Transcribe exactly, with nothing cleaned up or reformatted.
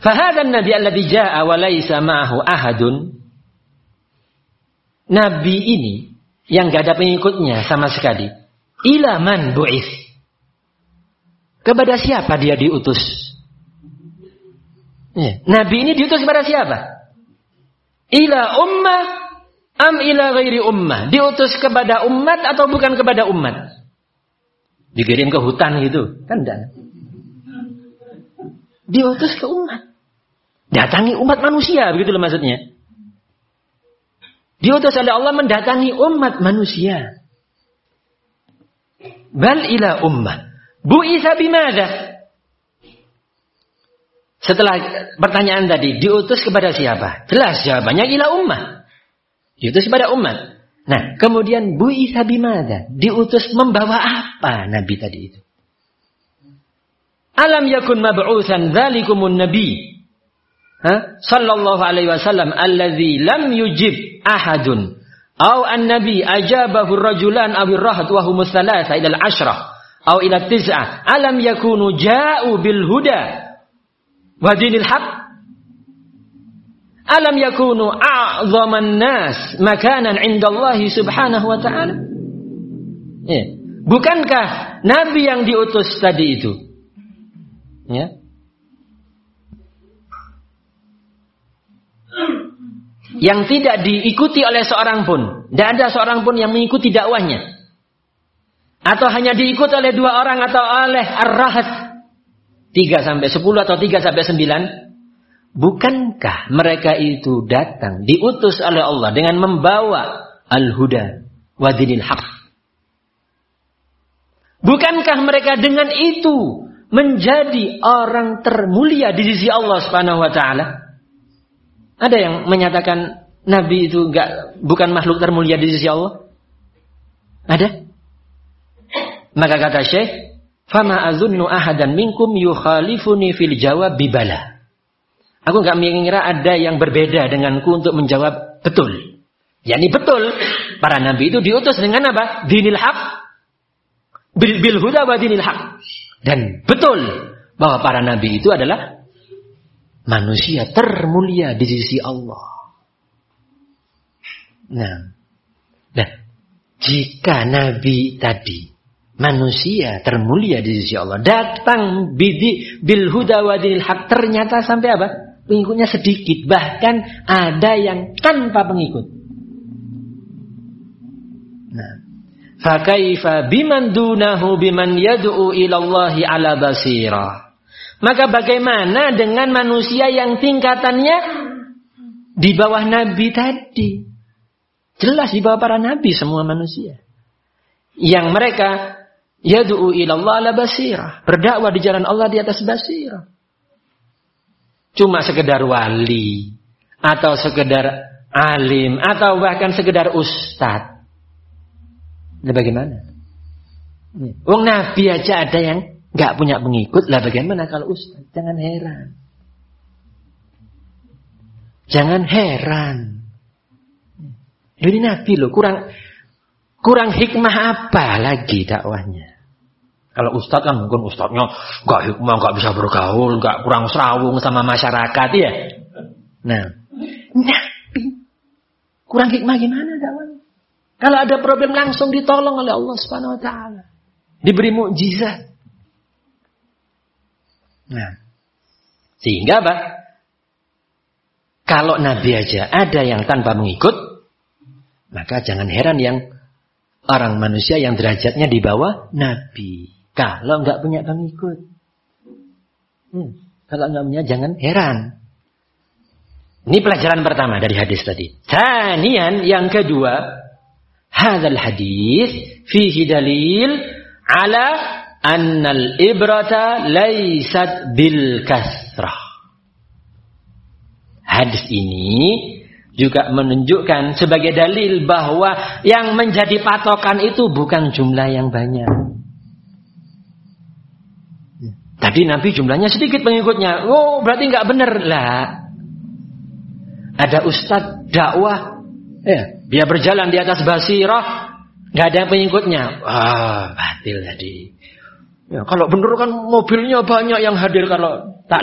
Fahadhan nabi alladhi ja'a wa laysa ma'ahu ahadun. Nabi ini yang enggak ada pengikutnya sama sekali. Ila man bu'its. Kepada siapa dia diutus? Ya. Nabi ini diutus kepada siapa? Ila ummah am ila ghairi ummah. Diutus kepada umat atau bukan kepada umat? Dikirim ke hutan gitu, kan enggak. Diutus ke umat. Datangi umat manusia, begitu loh maksudnya. Diutus oleh Allah mendatangi umat manusia. Bal ila ummah. Bu'itsa bimadza? Setelah pertanyaan tadi, diutus kepada siapa? Jelas jawabannya ila ummah. Diutus kepada umat. Nah, kemudian bu'itsa bimadza? Diutus membawa apa Nabi tadi itu? Alam yakun mab'utsan dzalikumun nabi. Ha? Sallallahu alaihi wasallam alladzi lam yujib ahadun aw an-nabi ajabahu ar-rajulan aw ar-rahat wa hum thalatha ila al-ashrah aw ila at-tis'ah alam yakunu ja'u bil huda wa dinil haqq alam yakunu a'dhaman nas makanan 'inda Allah subhanahu wa ta'ala. Ya. Bukankah nabi yang diutus tadi itu, ya, yang tidak diikuti oleh seorang pun, tidak ada seorang pun yang mengikuti dakwahnya, atau hanya diikuti oleh dua orang atau oleh ar-rahat tiga sampai sepuluh atau tiga sampai sembilan, bukankah mereka itu datang diutus oleh Allah dengan membawa al-huda wa dinil haqq? Bukankah mereka dengan itu menjadi orang termulia di sisi Allah Subhanahu wa taala? Ada yang menyatakan Nabi itu enggak, bukan makhluk termulia di sisi Allah? Ada? Maka kata Syekh, "Fama azunnu ahadan minkum yukhalifuni fil jawab bibala." Aku enggak mengira ada yang berbeda denganku untuk menjawab betul. Yani betul, para nabi itu diutus dengan apa? Dinil haq. Bil, bil huda wa dinil haq. Dan betul bahwa para nabi itu adalah manusia termulia di sisi Allah. Nah, nah, jika Nabi tadi manusia termulia di sisi Allah datang bidi bil huda wa dinil haq, ternyata sampai apa? Pengikutnya sedikit, bahkan ada yang tanpa pengikut. Nah, fa kaifa biman dunahu biman yad'u ila Allah ala basirah. Maka bagaimana dengan manusia yang tingkatannya di bawah Nabi tadi? Jelas di bawah para Nabi semua manusia. Yang mereka yad'u ilallah ala basirah. Berdakwah di jalan Allah di atas basirah. Cuma sekedar wali. Atau sekedar alim. Atau bahkan sekedar ustadz. Ini bagaimana? Wong Nabi aja ada yang gak punya pengikut, lah bagaimana kalau ustaz? Jangan heran. Jangan heran. Ini Nabi loh, kurang kurang hikmah apa lagi dakwahnya? Kalau ustaz kan mungkin ustaznya gak hikmah, gak bisa bergaul, gak kurang serawung sama masyarakat ya. Nah, Nabi kurang hikmah gimana dakwahnya? Kalau ada problem langsung ditolong oleh Allah Subhanahu wa taala. Diberi mukjizat. Nah, sehingga apa? Kalau Nabi aja ada yang tanpa mengikut, maka jangan heran yang orang manusia yang derajatnya di bawah Nabi. Kalau nggak punya pengikut, hmm, kalau nggak punya jangan heran. Ini pelajaran pertama dari hadis tadi. Tsaniyan, yang kedua, hadzal hadis fihi dalil ala annal ibrata laysat bil kasrah. Hadis ini juga menunjukkan sebagai dalil bahwa yang menjadi patokan itu bukan jumlah yang banyak. Tadi Nabi jumlahnya sedikit pengikutnya. Oh, berarti nggak benar lah. Ada ustadz dakwah, ya, dia berjalan di atas basirah, nggak ada pengikutnya. Wah, batil tadi. Ya, kalau benar kan mobilnya banyak yang hadir kalau tak